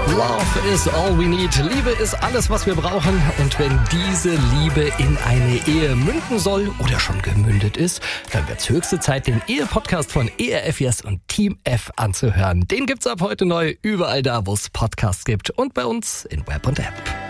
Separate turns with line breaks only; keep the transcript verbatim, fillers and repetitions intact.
Love is all we need. Liebe ist alles, was wir brauchen. Und wenn diese Liebe in eine Ehe münden soll oder schon gemündet ist, dann wird's höchste Zeit, den Ehe-Podcast von E R F Yes und Team F anzuhören. Den gibt's ab heute neu überall da, wo es Podcasts gibt und bei uns in Web und App.